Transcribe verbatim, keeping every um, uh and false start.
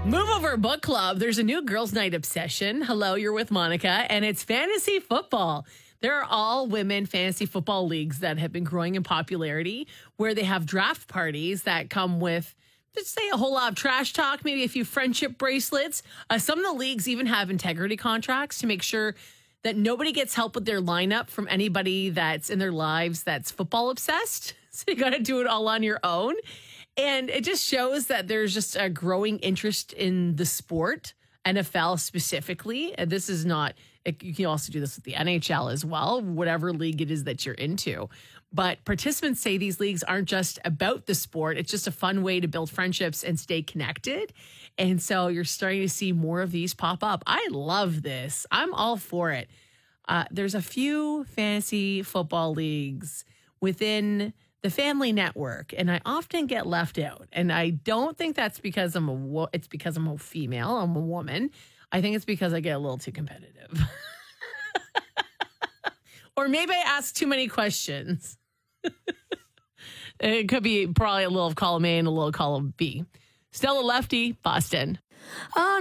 Move Over Book Club. There's a new girls' night obsession. Hello, you're with Monica, and it's fantasy football. There are all women fantasy football leagues that have been growing in popularity where they have draft parties that come with, let's say, a whole lot of trash talk, maybe a few friendship bracelets. Uh, some of the leagues even have integrity contracts to make sure that nobody gets help with their lineup from anybody that's in their lives that's football obsessed. So you got to do it all on your own. And it just shows that there's just a growing interest in the sport, N F L specifically. And this is not, you can also do this with the N H L as well, whatever league it is that you're into. But participants say these leagues aren't just about the sport. It's just a fun way to build friendships and stay connected. And so you're starting to see more of these pop up. I love this. I'm all for it. Uh, there's a few fantasy football leagues within the family network, and I often get left out. And I don't think that's because I'm a wo- it's because I'm a female, I'm a woman. I think it's because I get a little too competitive. Or maybe I ask too many questions. It could be probably a little of column A and a little column B. Stella Lefty, Boston. Oh,